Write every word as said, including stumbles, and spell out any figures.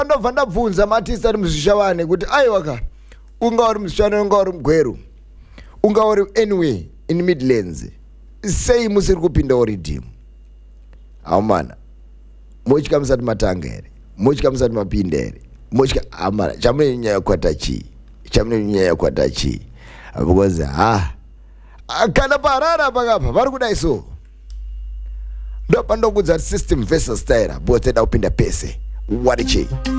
ndobva ndabvunza maartist ari muzvishavane kuti aiwa ka unga uri muzvishavane unga uri mugweru unga uri anyway in Midlands sei musiri kupinda redeem amana mochika musati matanga here mochika musati mapinda here mochika amana chamune nyaya kwata chi chamune nyaya kwata chi because ha kana parara pakapa vari kudai so ndo pandokudza system versus style both da upinda pese what a chi